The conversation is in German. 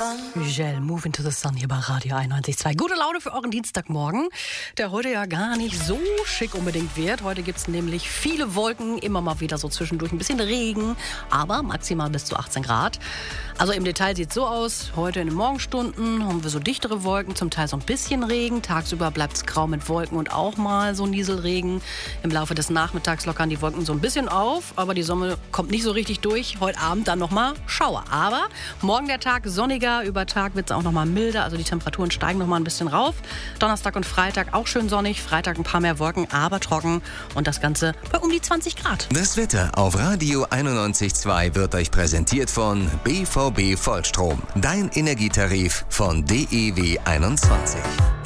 Gel, Move into the Sun hier bei Radio 91.2. Gute Laune für euren Dienstagmorgen, der heute ja gar nicht so schick unbedingt wird. Heute gibt es nämlich viele Wolken, immer mal wieder so zwischendurch ein bisschen Regen, aber maximal bis zu 18 Grad. Also im Detail sieht es so aus, heute in den Morgenstunden haben wir so dichtere Wolken, zum Teil so ein bisschen Regen. Tagsüber bleibt es grau mit Wolken und auch mal so Nieselregen. Im Laufe des Nachmittags lockern die Wolken so ein bisschen auf, aber die Sonne kommt nicht so richtig durch. Heute Abend dann nochmal Schauer. Aber morgen der Tag sonniger, über Tag wird es auch nochmal milder, also die Temperaturen steigen nochmal ein bisschen rauf. Donnerstag und Freitag auch schön sonnig, Freitag ein paar mehr Wolken, aber trocken und das Ganze bei um die 20 Grad. Das Wetter auf Radio 91.2 wird euch präsentiert von BVB Vollstrom. Dein Energietarif von DEW 21.